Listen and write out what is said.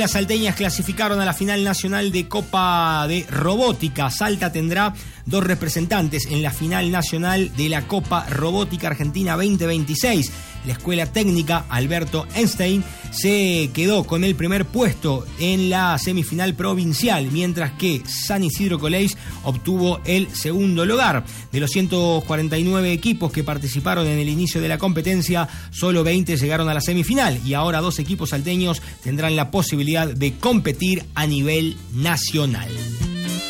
Las salteñas clasificaron a la final nacional de Copa de Robótica. Salta tendrá 2 representantes en la final nacional de la Copa Robótica Argentina 2026. La Escuela Técnica Alberto Einstein se quedó con el primer puesto en la semifinal provincial, mientras que San Isidro College obtuvo el segundo lugar. De los 149 equipos que participaron en el inicio de la competencia, solo 20 llegaron a la semifinal y ahora 2 equipos salteños tendrán la posibilidad de competir a nivel nacional.